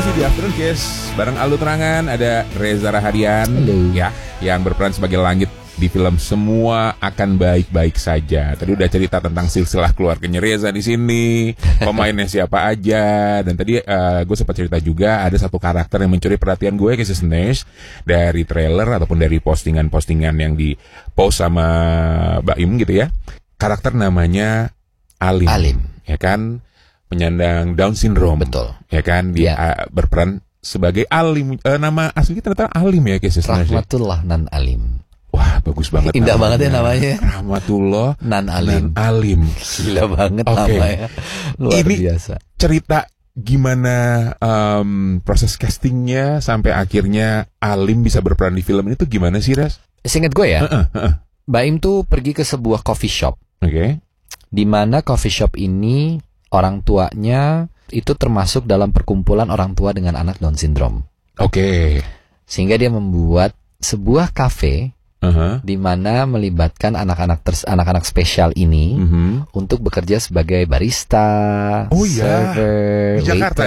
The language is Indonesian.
masih di Afternoon Kiss bareng Aldo Terangan, ada Reza Rahadian. Halo. Ya, yang berperan sebagai Langit di film Semua Akan Baik-Baik Saja. Tadi udah cerita tentang silsilah keluarganya Reza di sini, pemainnya siapa aja, dan tadi gue sempat cerita juga ada satu karakter yang mencuri perhatian gue, Casey Snares, dari trailer ataupun dari postingan-postingan yang di post sama Baim gitu ya. Karakter namanya Alim. Ya kan? Penyandang Down syndrome. Betul. Ya kan, dia berperan sebagai Alim. Nama aslinya ternyata Alim ya, Casey Snares. Rahmatullah Nan Alim. Wah, bagus banget. Indah banget ya namanya. Rahmatullah Nan Alim. Gila banget namanya. Luar biasa. Cerita gimana proses castingnya sampai akhirnya Alim bisa berperan di film ini tuh gimana sih, Ras? Seingat gue ya, Baim tuh pergi ke sebuah coffee shop. Oke. Di mana coffee shop ini orang tuanya itu termasuk dalam perkumpulan orang tua dengan anak Down syndrome. Oke. Sehingga dia membuat sebuah kafe di mana melibatkan anak-anak spesial ini untuk bekerja sebagai barista, server, di Jakarta